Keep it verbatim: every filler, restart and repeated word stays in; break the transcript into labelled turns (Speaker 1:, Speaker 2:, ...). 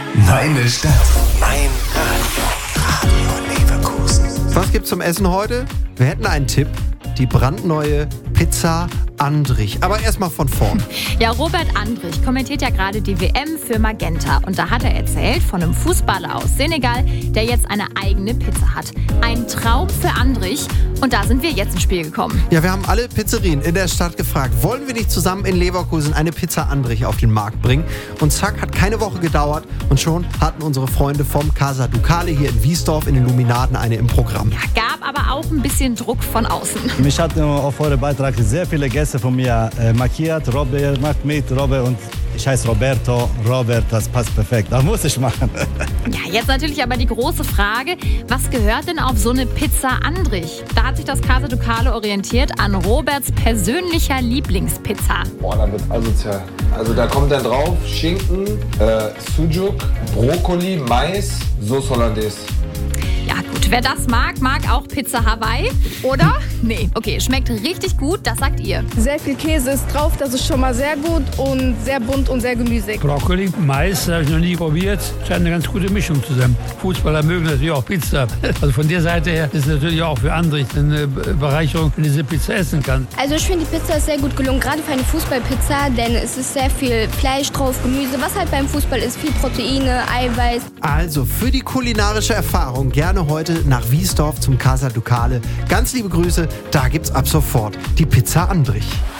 Speaker 1: Meine Stadt. Mein Radio. Radio Leverkusen.
Speaker 2: Was gibt's zum Essen heute? Wir hätten einen Tipp. Die brandneue Pizza Andrich. Aber erstmal von vorn.
Speaker 3: Ja, Robert Andrich kommentiert ja gerade die W M für Magenta. Und da hat er erzählt von einem Fußballer aus Senegal, der jetzt eine eigene Pizza hat. Ein Traum für Andrich. Und da sind wir jetzt ins Spiel gekommen.
Speaker 2: Ja, wir haben alle Pizzerien in der Stadt gefragt, wollen wir nicht zusammen in Leverkusen eine Pizza Andrich auf den Markt bringen? Und zack, hat keine Woche gedauert und schon hatten unsere Freunde vom Casa Ducale hier in Wiesdorf in den Luminaten eine im Programm.
Speaker 3: Ja, gab aber auch ein bisschen Druck von außen.
Speaker 4: Mich hat auf euren Beitrag sehr viele Gäste von mir äh, markiert. Robert, macht mit, Robert, und ich heiße Roberto. Robert, das passt perfekt. Das muss ich machen.
Speaker 3: Ja, jetzt natürlich aber die große Frage, was gehört denn auf so eine Pizza Andrich? Da hat sich das Casa Ducale orientiert an Roberts persönlicher Lieblingspizza.
Speaker 5: Boah, da wird asozial. Also da kommt dann drauf Schinken, äh, Sujuk, Brokkoli, Mais, Sauce Hollandaise.
Speaker 3: Ja gut, wer das mag, mag auch Pizza Hawaii, oder? Nee, okay, schmeckt richtig gut, das sagt ihr.
Speaker 6: Sehr viel Käse ist drauf, das ist schon mal sehr gut und sehr bunt und sehr gemüsig.
Speaker 7: Brokkoli, Mais, habe ich noch nie probiert. Scheint eine ganz gute Mischung zu sein. Fußballer mögen natürlich auch Pizza. Also von der Seite her ist es natürlich auch für andere eine Bereicherung, wenn diese Pizza essen kann.
Speaker 8: Also ich finde, die Pizza ist sehr gut gelungen, gerade für eine Fußballpizza, denn es ist sehr viel Fleisch drauf, Gemüse, was halt beim Fußball ist, viel Proteine, Eiweiß.
Speaker 2: Also für die kulinarische Erfahrung gerne heute nach Wiesdorf zum Casa Ducale. Ganz liebe Grüße, da gibt's ab sofort die Pizza Andrich.